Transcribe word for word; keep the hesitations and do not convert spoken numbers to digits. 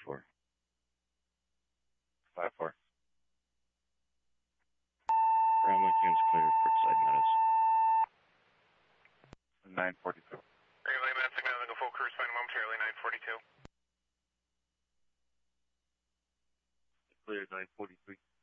four. Five four. Ground Lincoln's clear for Brookside Meadows. nine forty-two. Relay Massive Mountain, go full cruise, find momentarily, nine forty-two. Clear nine forty-three.